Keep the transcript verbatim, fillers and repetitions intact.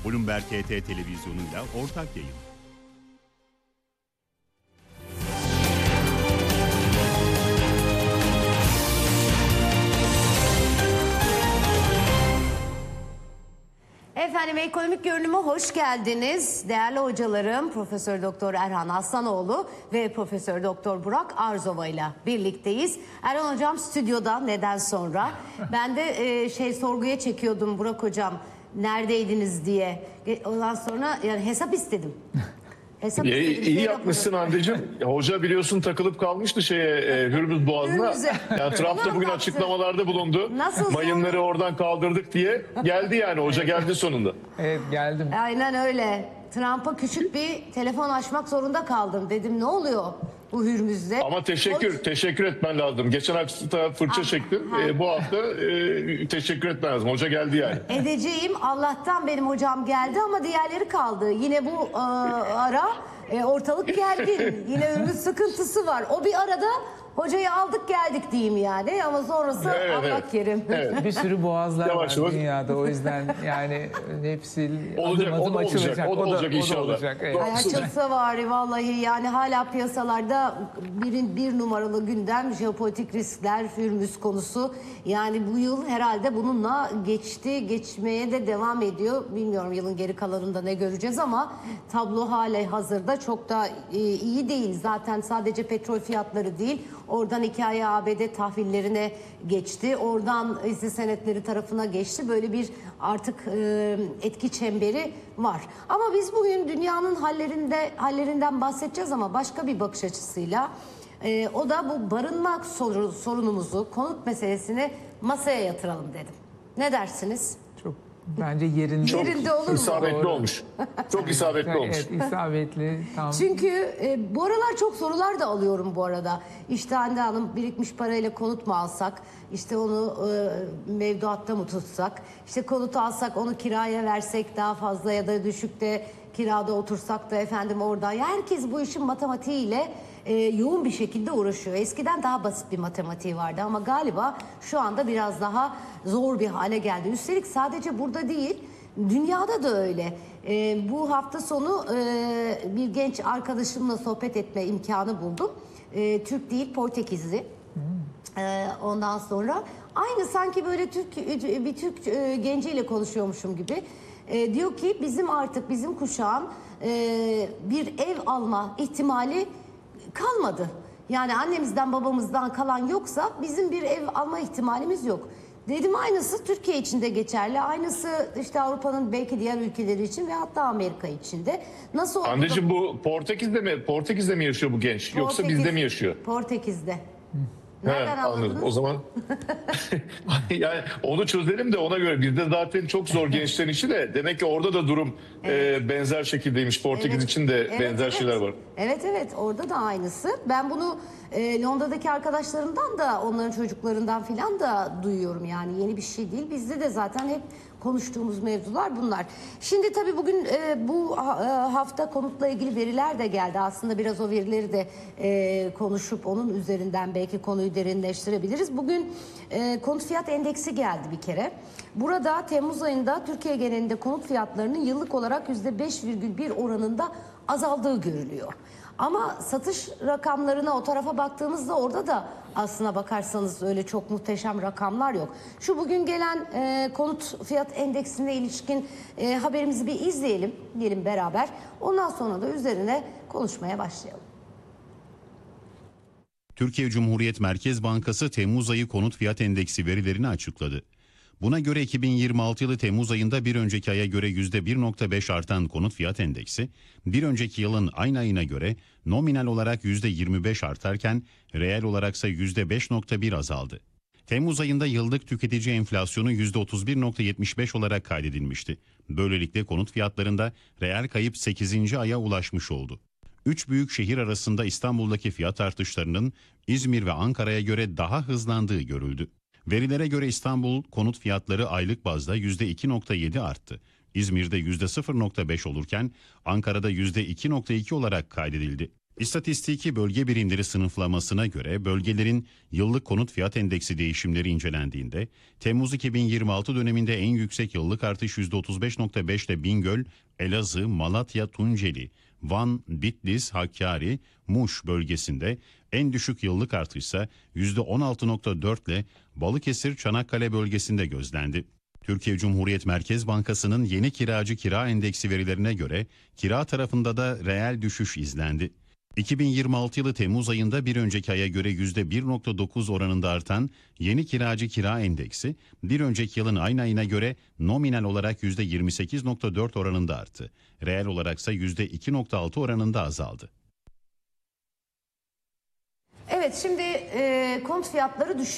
Bloomberg H T televizyonuyla ortak yayın. Efendim, ekonomik görünüme hoş geldiniz. Değerli hocalarım Profesör Doktor Erhan Aslanoğlu ve Profesör Doktor Burak Arzova ile birlikteyiz. Erhan hocam stüdyoda, neden sonra. Ben de e, şey sorguya çekiyordum Burak hocam, neredeydiniz diye. Ondan sonra yani hesap istedim. Hesap iyi, iyi yapmışsın Hande'cim. Hoca biliyorsun takılıp kalmıştı şeye e, Hürmüz Boğazı'na. Yani Trump da bugün açıklamalarda bulundu. Nasıl mayınları sonra oradan kaldırdık diye. Geldi yani hoca geldi sonunda. Evet, geldim. Aynen öyle. Trump'a küçük bir telefon açmak zorunda kaldım. Dedim ne oluyor bu Hürmüz'de? Ama teşekkür o... teşekkür etmen lazım. Geçen hafta fırça çektim. E, bu hafta e, teşekkür etmen lazım. Hoca geldi yani. Edeceğim. Allah'tan benim hocam geldi ama diğerleri kaldı. Yine bu e, ara e, ortalık gergin. Yine Hürmüz sıkıntısı var. O bir arada hocayı aldık geldik diyeyim yani, ama sonrası evet, Allah evet. kerim. Evet. Bir sürü boğazlar yavaş var yavaş. Dünyada, o yüzden yani hepsi olacak, adım adım o da açılacak. Olacak, o da olacak inşallah. Olacak, evet. Ay, açılsa var vallahi, yani hala piyasalarda birin bir numaralı gündem jeopolitik riskler, Hürmüz konusu. Yani bu yıl herhalde bununla geçti, geçmeye de devam ediyor. Bilmiyorum yılın geri kalanında ne göreceğiz ama tablo hala hazırda çok da iyi değil. Zaten sadece petrol fiyatları değil, oradan hikaye A B D tahvillerine geçti. Oradan hisse senetleri tarafına geçti. Böyle bir artık e, etki çemberi var. Ama biz bugün dünyanın hallerinde hallerinden bahsedeceğiz ama başka bir bakış açısıyla. E, o da bu barınma sorunumuzu, konut meselesini masaya yatıralım dedim. Ne dersiniz? Çok bence yerinde. Çok yerinde olur mu? isabetli olmuş. Çok isabetli olmuş. Evet, isabetli. Tam. Çünkü e, bu aralar çok sorular da alıyorum bu arada. İşte Hande Hanım, birikmiş parayla konut mu alsak? İşte onu e, mevduatta mı tutsak? İşte konutu alsak onu kiraya versek daha fazla ya da düşükte kirada otursak da efendim orada. Ya herkes bu işin matematiğiyle e, yoğun bir şekilde uğraşıyor. Eskiden daha basit bir matematiği vardı ama galiba şu anda biraz daha zor bir hale geldi. Üstelik sadece burada değil, dünyada da öyle. E, bu hafta sonu e, bir genç arkadaşımla sohbet etme imkanı buldum. E, Türk değil, Portekizli. Hmm. E, ondan sonra aynı sanki böyle Türk bir Türk e, genciyle konuşuyormuşum gibi. E, diyor ki bizim artık bizim kuşağın e, bir ev alma ihtimali kalmadı. Yani annemizden babamızdan kalan yoksa bizim bir ev alma ihtimalimiz yok. Dedim aynısı Türkiye için de geçerli. Aynısı işte Avrupa'nın belki diğer ülkeleri için ve hatta Amerika için de. Nasıl oldu? Anneciğim bu Portekiz'de mi? Portekiz'de mi yaşıyor bu genç? Portekiz, yoksa bizde mi yaşıyor? Portekiz'de. Nereden He, anladım. O zaman yani onu çözelim de ona göre. Bizde zaten çok zor gençlerin işi de. Demek ki orada da durum evet. e, benzer şekildeymiş. Portekiz evet. için de evet, benzer evet. şeyler var. Evet evet, orada da aynısı. Ben bunu e, Londra'daki arkadaşlarımdan da, onların çocuklarından filan da duyuyorum. Yani yeni bir şey değil. Bizde de zaten hep konuştuğumuz mevzular bunlar. Şimdi tabii bugün e, bu e, hafta konutla ilgili veriler de geldi. Aslında biraz o verileri de e, konuşup onun üzerinden belki konuyu derinleştirebiliriz. Bugün e, konut fiyat endeksi geldi bir kere. Burada Temmuz ayında Türkiye genelinde konut fiyatlarının yıllık olarak yüzde beş virgül bir oranında azaldığı görülüyor. Ama satış rakamlarına, o tarafa baktığımızda orada da aslına bakarsanız öyle çok muhteşem rakamlar yok. Şu bugün gelen e, konut fiyat endeksine ilişkin e, haberimizi bir izleyelim diyelim beraber. Ondan sonra da üzerine konuşmaya başlayalım. Türkiye Cumhuriyet Merkez Bankası Temmuz ayı konut fiyat endeksi verilerini açıkladı. Buna göre iki bin yirmi altı yılı Temmuz ayında bir önceki aya göre yüzde bir virgül beş artan konut fiyat endeksi, bir önceki yılın aynı ayına göre nominal olarak yüzde yirmi beş artarken reel olaraksa yüzde beş virgül bir azaldı. Temmuz ayında yıllık tüketici enflasyonu yüzde otuz bir virgül yetmiş beş olarak kaydedilmişti. Böylelikle konut fiyatlarında reel kayıp sekizinci aya ulaşmış oldu. Üç büyük şehir arasında İstanbul'daki fiyat artışlarının İzmir ve Ankara'ya göre daha hızlandığı görüldü. Verilere göre İstanbul konut fiyatları aylık bazda yüzde iki virgül yedi arttı. İzmir'de yüzde sıfır virgül beş olurken Ankara'da yüzde iki virgül iki olarak kaydedildi. İstatistiki bölge birimleri sınıflamasına göre bölgelerin yıllık konut fiyat endeksi değişimleri incelendiğinde Temmuz iki bin yirmi altı döneminde en yüksek yıllık artış yüzde otuz beş nokta beş ile Bingöl, Elazığ, Malatya, Tunceli, Van, Bitlis, Hakkari, Muş bölgesinde, en düşük yıllık artışsa yüzde on altı nokta dört ile Balıkesir, Çanakkale bölgesinde gözlendi. Türkiye Cumhuriyet Merkez Bankası'nın yeni kiracı kira endeksi verilerine göre kira tarafında da reel düşüş izlendi. iki bin yirmi altı yılı Temmuz ayında bir önceki aya göre yüzde bir nokta dokuz oranında artan yeni kiracı kira endeksi, bir önceki yılın aynı ayına göre nominal olarak yüzde yirmi sekiz nokta dört oranında arttı. Reel olaraksa yüzde iki nokta altı oranında azaldı. Evet, şimdi e, konut fiyatları düşüyor.